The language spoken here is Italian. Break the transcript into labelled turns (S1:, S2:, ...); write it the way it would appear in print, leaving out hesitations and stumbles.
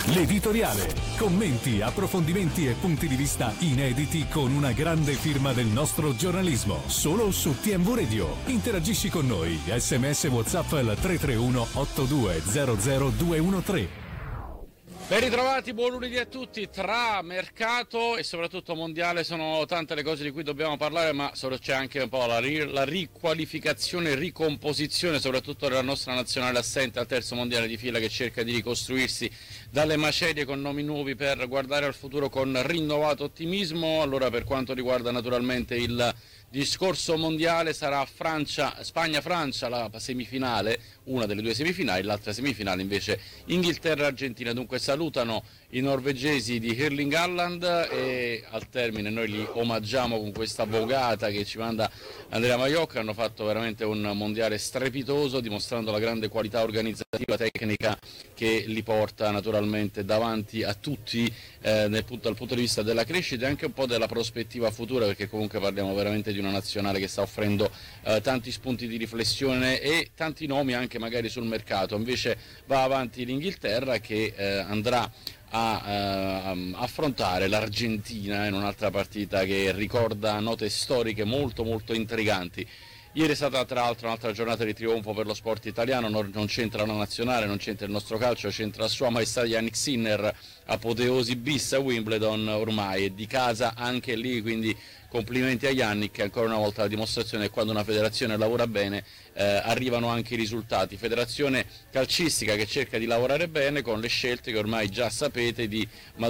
S1: L'editoriale. Commenti, approfondimenti e punti di vista inediti con una grande firma del nostro giornalismo. Solo su TMV Radio. Interagisci con noi. SMS WhatsApp al 331 8200 213.
S2: Ben ritrovati, buon lunedì a tutti. Tra mercato e soprattutto mondiale sono tante le cose di cui dobbiamo parlare, ma c'è anche un po' la riqualificazione, ricomposizione soprattutto della nostra nazionale assente al terzo mondiale di fila, che cerca di ricostruirsi dalle macerie con nomi nuovi per guardare al futuro con rinnovato ottimismo. Allora, per quanto riguarda naturalmente il discorso mondiale, sarà Spagna-Francia la semifinale, una delle due semifinali, l'altra semifinale invece Inghilterra-Argentina. Dunque salutano i norvegesi di Erling Haaland e al termine noi li omaggiamo con questa vogata che ci manda Andrea Maiocca. Hanno fatto veramente un mondiale strepitoso, dimostrando la grande qualità organizzativa, tecnica che li porta naturalmente davanti a tutti dal punto di vista della crescita e anche un po' della prospettiva futura, perché comunque parliamo veramente di una nazionale che sta offrendo tanti spunti di riflessione e tanti nomi anche magari sul mercato. Invece va avanti l'Inghilterra che andrà a affrontare l'Argentina in un'altra partita che ricorda note storiche molto molto intriganti. Ieri è stata tra l'altro un'altra giornata di trionfo per lo sport italiano, non c'entra la nazionale, non c'entra il nostro calcio, c'entra Sua Maestà Yannick Sinner, apoteosi bis a Wimbledon ormai, è di casa anche lì, quindi complimenti a Yannick, ancora una volta la dimostrazione che quando una federazione lavora bene arrivano anche i risultati. Federazione calcistica che cerca di lavorare bene con le scelte che ormai già sapete di